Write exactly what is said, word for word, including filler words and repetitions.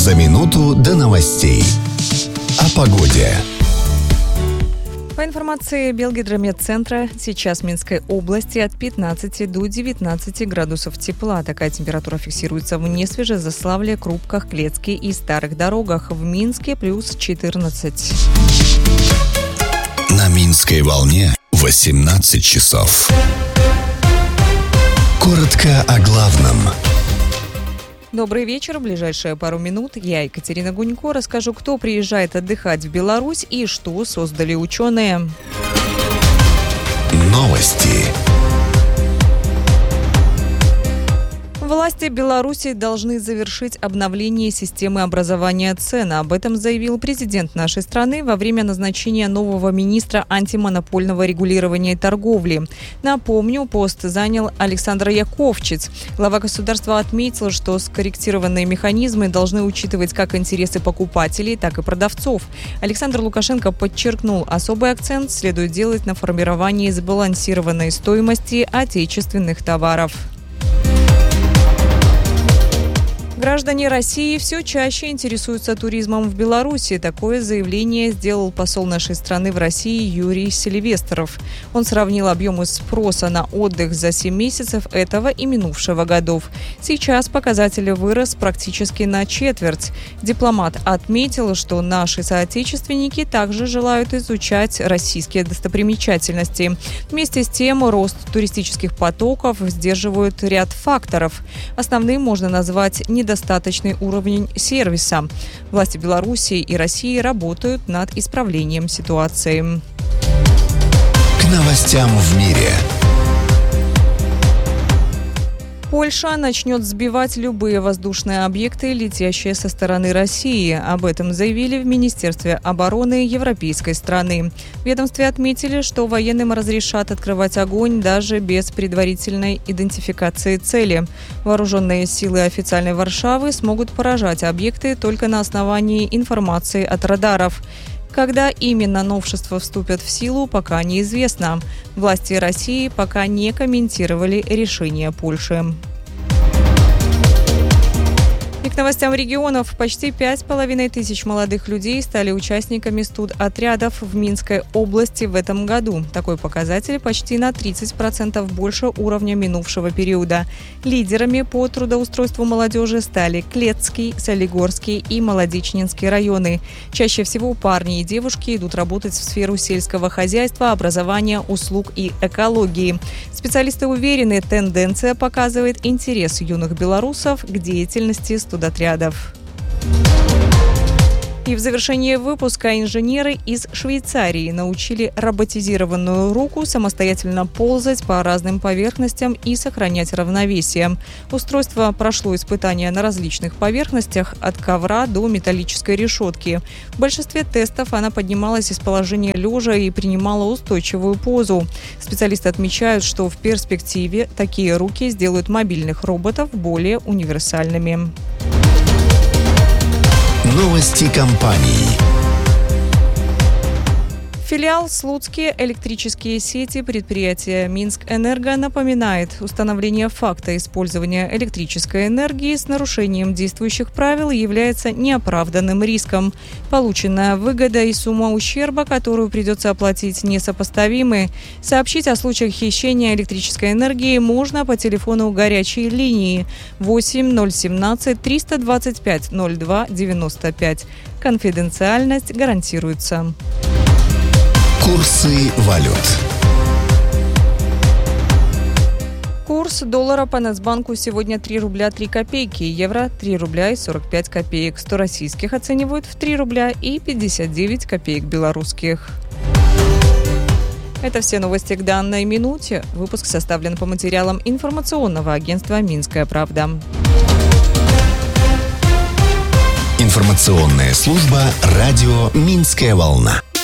За минуту до новостей. О погоде. По информации Белгидромедцентра, сейчас в Минской области от пятнадцати до девятнадцати градусов тепла. Такая температура фиксируется в Несвеже, Заславле, Крупках, Клецке и Старых Дорогах. В Минске плюс четырнадцать. На Минской волне восемнадцать часов. Коротко о главном. Добрый вечер. В ближайшие пару минут я, Екатерина Гунько, расскажу, кто приезжает отдыхать в Беларусь и что создали ученые. Новости. Власти Беларуси должны завершить обновление системы образования цен. Об этом заявил президент нашей страны во время назначения нового министра антимонопольного регулирования и торговли. Напомню, пост занял Александр Яковчиц. Глава государства отметил, что скорректированные механизмы должны учитывать как интересы покупателей, так и продавцов. Александр Лукашенко подчеркнул, особый акцент следует делать на формировании сбалансированной стоимости отечественных товаров. Граждане России все чаще интересуются туризмом в Беларуси. Такое заявление сделал посол нашей страны в России Юрий Селивестров. Он сравнил объемы спроса на отдых за семь месяцев этого и минувшего годов. Сейчас показатель вырос практически на четверть. Дипломат отметил, что наши соотечественники также желают изучать российские достопримечательности. Вместе с тем, рост туристических потоков сдерживают ряд факторов. Основным можно назвать недостаточный достаточный уровень сервиса. Власти Беларуси и России работают над исправлением ситуации. К новостям в мире. Польша начнет сбивать любые воздушные объекты, летящие со стороны России. Об этом заявили в Министерстве обороны европейской страны. В ведомстве отметили, что военным разрешат открывать огонь даже без предварительной идентификации цели. Вооруженные силы официальной Варшавы смогут поражать объекты только на основании информации от радаров. Когда именно новшества вступят в силу, пока неизвестно. Власти России пока не комментировали решение Польши. И к новостям регионов. Почти пять с половиной тысяч молодых людей стали участниками студотрядов в Минской области в этом году. Такой показатель почти на тридцать процентов больше уровня минувшего периода. Лидерами по трудоустройству молодежи стали Клецкий, Солигорский и Молодечнинский районы. Чаще всего парни и девушки идут работать в сферу сельского хозяйства, образования, услуг и экологии. Специалисты уверены, тенденция показывает интерес юных белорусов к деятельности студотрядов. Отрядов. И в завершении выпуска инженеры из Швейцарии научили роботизированную руку самостоятельно ползать по разным поверхностям и сохранять равновесие. Устройство прошло испытания на различных поверхностях, от ковра до металлической решетки. В большинстве тестов она поднималась из положения лежа и принимала устойчивую позу. Специалисты отмечают, что в перспективе такие руки сделают мобильных роботов более универсальными. Новости компаний. Филиал «Слуцкие электрические сети» предприятия «Минскэнерго» напоминает, установление факта использования электрической энергии с нарушением действующих правил является неоправданным риском. Полученная выгода и сумма ущерба, которую придется оплатить, несопоставимы. Сообщить о случаях хищения электрической энергии можно по телефону горячей линии восемь ноль семнадцать триста двадцать пять ноль два девяносто пять. Конфиденциальность гарантируется. Курсы валют. Курс доллара по Нацбанку сегодня три рубля три копейки, евро три рубля и сорок пять копеек, сто российских оценивают в три рубля и пятьдесят девять копеек белорусских. Это все новости к данной минуте. Выпуск составлен по материалам информационного агентства «Минская правда». Информационная служба радио «Минская волна».